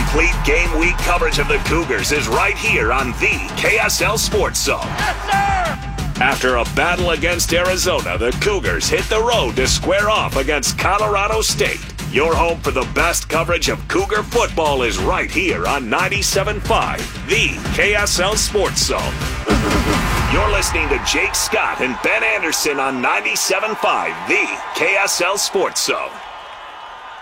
Complete game week coverage of the Cougars is right here on the KSL Sports Zone. Yes, sir! After a battle against Arizona, the Cougars hit the road to square off against Colorado State. Your home for the best coverage of Cougar football is right here on 97.5, the KSL Sports Zone. You're listening to Jake Scott and Ben Anderson on 97.5, the KSL Sports Zone.